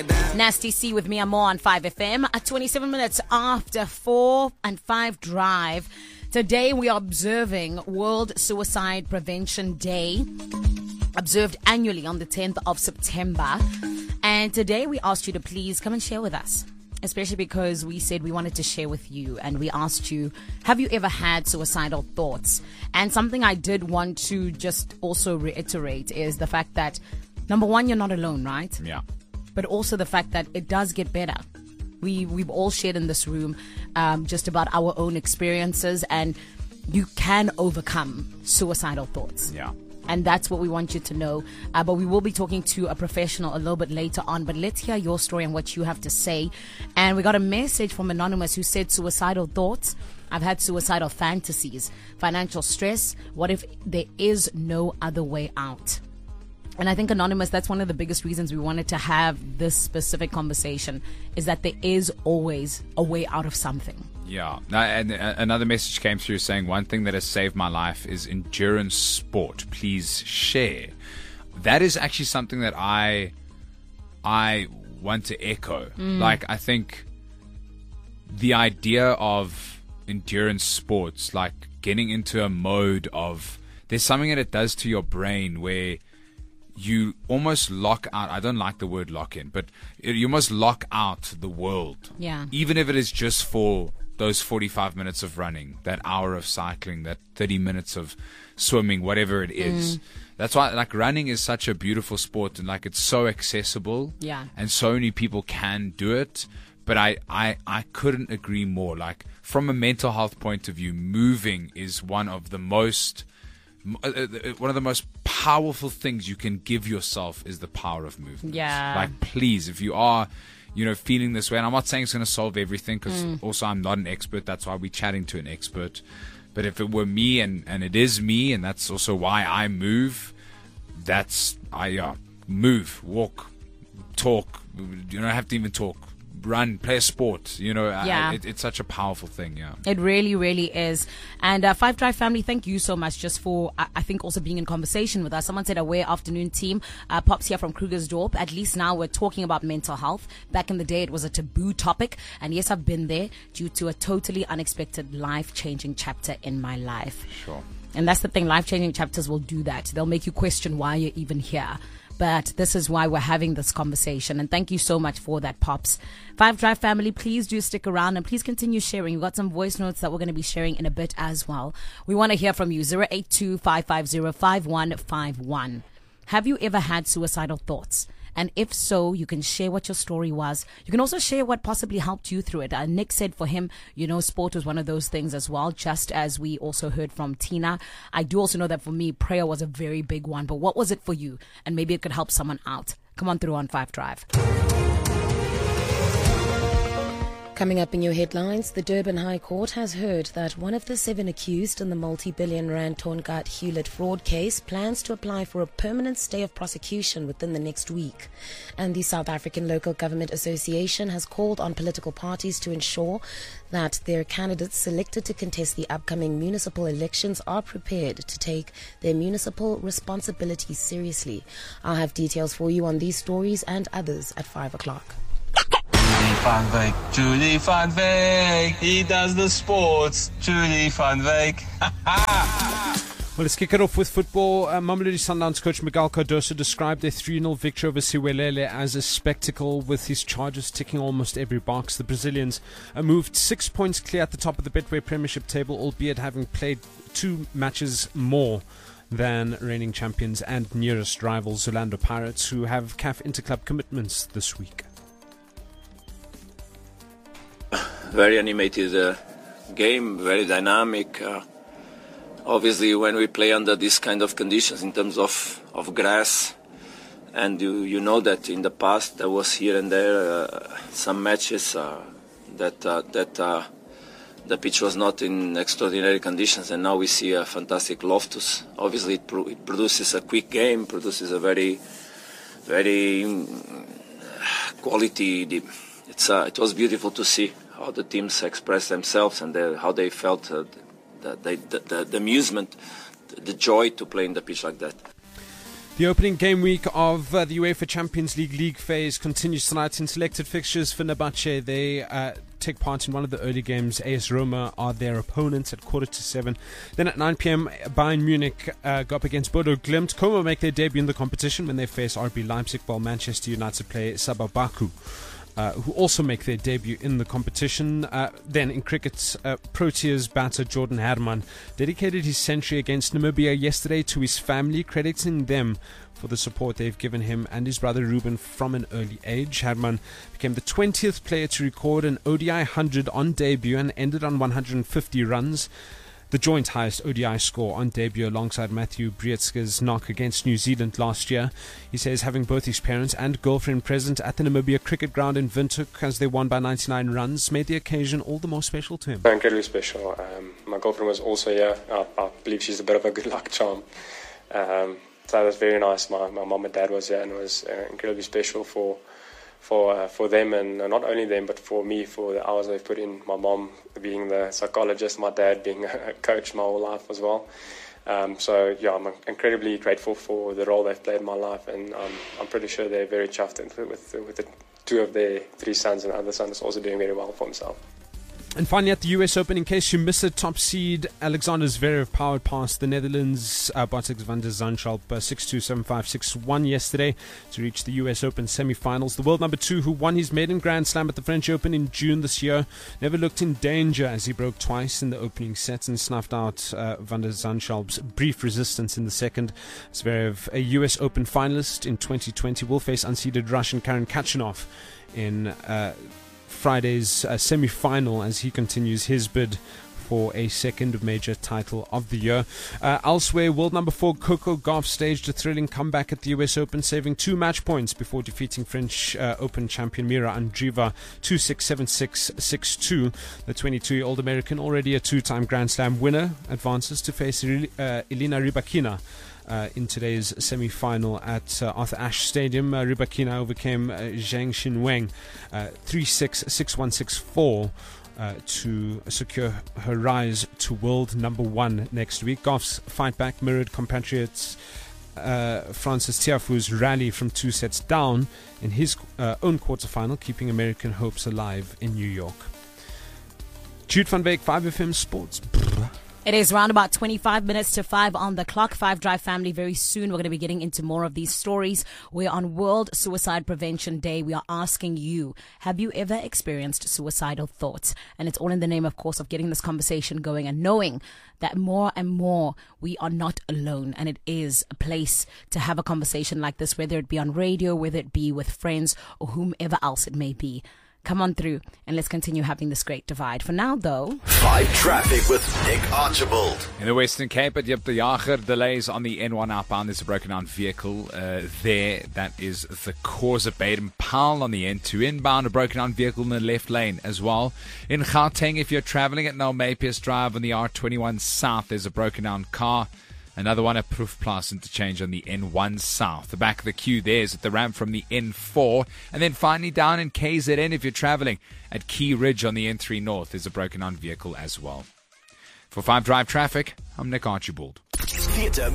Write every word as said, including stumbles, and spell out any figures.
Nasty C with Mia Moore on five F M at twenty-seven minutes after four and five drive. Today we are observing World Suicide Prevention Day, observed annually on the tenth of September. And today we asked you to please come and share with us, especially because we said we wanted to share with you, and we asked you, have you ever had suicidal thoughts? And something I did want to just also reiterate is the fact that, number one, you're not alone, right? Yeah. But also the fact that it does get better. We, we've all shared in this room um, just about our own experiences, and you can overcome suicidal thoughts. Yeah. And that's what we want you to know. Uh, but we will be talking to a professional a little bit later on. But let's hear your story and what you have to say. And we got a message from Anonymous who said, suicidal thoughts. I've had suicidal fantasies, financial stress. What if there is no other way out? And I think, Anonymous, that's one of the biggest reasons we wanted to have this specific conversation, is that there is always a way out of something. Yeah. Now, and uh, another message came through saying, one thing that has saved my life is endurance sport. Please share. That is actually something that I I want to echo. Mm. Like, I think the idea of endurance sports, like getting into a mode of, there's something that it does to your brain where you almost lock out. I don't like the word lock in, but you almost lock out the world. Yeah. Even if it is just for those forty-five minutes of running, that hour of cycling, that thirty minutes of swimming, whatever it is. Mm. That's why, like, running is such a beautiful sport, and like, it's so accessible. Yeah. And so many people can do it. But I, I, I couldn't agree more. Like, from a mental health point of view, moving is one of the most one of the most powerful things you can give yourself is the power of movement. Yeah. Like, please, if you are, you know, feeling this way, and I'm not saying it's going to solve everything, because mm. also I'm not an expert. That's why we're chatting to an expert. But if it were me, and, and it is me, and that's also why I move, that's, I uh, move, walk, talk. You don't have to even talk. Run, play a sport, you know. Yeah. I, it, it's such a powerful thing. Yeah, it really, really is. And uh, Five Drive family, thank you so much just for, I, I think, also being in conversation with us. Someone said, aware afternoon team. Uh, Pops here from Krugersdorp. At least now we're talking about mental health. Back in the day, it was a taboo topic. And yes, I've been there due to a totally unexpected life-changing chapter in my life. Sure. And that's the thing, life-changing chapters will do that. They'll make you question why you're even here. But this is why we're having this conversation. And thank you so much for that, Pops. Five Drive family, please do stick around and please continue sharing. We've got some voice notes that we're going to be sharing in a bit as well. We want to hear from you. zero eight two, five five zero, five one five one. Have you ever had suicidal thoughts? And if so, you can share what your story was. You can also share what possibly helped you through it. Uh, Nick said for him, you know, sport was one of those things as well, just as we also heard from Tina. I do also know that for me, prayer was a very big one. But what was it for you? And maybe it could help someone out. Come on through on Five Drive. Coming up in your headlines, the Durban High Court has heard that one of the seven accused in the multi-billion rand Tongaat Hewlett fraud case plans to apply for a permanent stay of prosecution within the next week. And the South African Local Government Association has called on political parties to ensure that their candidates selected to contest the upcoming municipal elections are prepared to take their municipal responsibilities seriously. I'll have details for you on these stories and others at five o'clock. Julie van Wyk, Julie van Wyk, he does the sports, Julie van Wyk. Well, let's kick it off with football. Uh, Mamelodi Sundowns coach Miguel Cardoso described their three nil victory over Siwelele as a spectacle, with his charges ticking almost every box. The Brazilians uh, moved six points clear at the top of the Betway Premiership table, albeit having played two matches more than reigning champions and nearest rivals Orlando Pirates, who have C A F interclub commitments this week. Very animated uh, game, very dynamic. Uh, obviously, when we play under these kind of conditions in terms of, of grass, and you, you know that in the past there was here and there uh, some matches uh, that uh, that uh, the pitch was not in extraordinary conditions, and now we see a fantastic Loftus. Obviously, it, pro- it produces a quick game, produces a very, very um, quality. It's uh, it was beautiful to see how the teams expressed themselves and the, how they felt uh, the, the, the, the, the amusement, the joy to play in the pitch like that. The opening game week of uh, the UEFA Champions League league phase continues tonight in selected fixtures for Fenerbahce. They uh, take part in one of the early games. A S Roma are their opponents at quarter to seven. Then at nine p.m, Bayern Munich uh, go up against Bodo Glimt. Como make their debut in the competition when they face R B Leipzig, while Manchester United play Sabah Baku. Uh, who also make their debut in the competition. Uh, then in cricket, uh, Proteas batter Jordan Herman dedicated his century against Namibia yesterday to his family, crediting them for the support they've given him and his brother Ruben from an early age. Herman became the twentieth player to record an O D I one hundred on debut and ended on one hundred fifty runs. The joint highest O D I score on debut alongside Matthew Brietzke's knock against New Zealand last year. He says having both his parents and girlfriend present at the Namibia cricket ground in Windhoek as they won by ninety-nine runs made the occasion all the more special to him. Incredibly special. Um, my girlfriend was also here. I, I believe she's a bit of a good luck charm. Um, so it was very nice. My, my mum and dad was here, and it was uh, incredibly special for for uh, for them, and uh, not only them, but for me, for the hours they've put in. My mom being the psychologist, my dad being a coach my whole life as well. Um, so yeah, I'm incredibly grateful for the role they've played in my life, and um, I'm pretty sure they're very chuffed with, with, with the two of their three sons, and the other son is also doing very well for himself. And finally, at the U S Open, in case you miss it, top seed Alexander Zverev powered past the Netherlands uh, Botic van der Zandschulp uh, six two, seven five, six one yesterday to reach the U S Open semi-finals. The world number two, who won his maiden Grand Slam at the French Open in June this year, never looked in danger as he broke twice in the opening set and snuffed out uh, van der Zandschulp's brief resistance in the second. Zverev, a U S Open finalist in twenty twenty, will face unseeded Russian Karen Khachanov in Uh, Friday's uh, semi-final as he continues his bid for a second major title of the year. Uh, elsewhere, world number four Coco Gauff staged a thrilling comeback at the U S Open, saving two match points before defeating French uh, Open champion Mira Andreeva two six, seven six, six two. The twenty-two-year-old American, already a two-time Grand Slam winner, advances to face uh, Elena Rybakina Uh, in today's semi-final at uh, Arthur Ashe Stadium. Uh, Rybakina overcame uh, Zhang Xinwang uh, three six, six one, six four uh, to secure her rise to world number one next week. Gauff's fight back mirrored compatriots uh, Francis Tiafoe's rally from two sets down in his uh, own quarterfinal, keeping American hopes alive in New York. Jude van Beek, five F M Sports. It is around about twenty-five minutes to five on the clock. Five Drive family, very soon we're going to be getting into more of these stories. We're on World Suicide Prevention Day. We are asking you, have you ever experienced suicidal thoughts? And it's all in the name, of course, of getting this conversation going and knowing that more and more we are not alone. And it is a place to have a conversation like this, whether it be on radio, whether it be with friends or whomever else it may be. Come on through and let's continue having this great divide. For now, though, Five Traffic with Nick Archibald. In the Western Cape, at Yep the Jager, delays on the N one outbound. There's a broken down vehicle uh, there. That is the cause of Baden-Powell on the N two. Inbound, a broken down vehicle in the left lane as well. In Gauteng, if you're traveling at Nalmepius Drive on the R twenty-one South, there's a broken down car. Another one at Proof Plus interchange on the N one South. The back of the queue there is at the ramp from the N four. And then finally down in K Z N if you're traveling at Key Ridge on the N three North. There's a broken down vehicle as well. For five Drive Traffic, I'm Nick Archibald. Theatre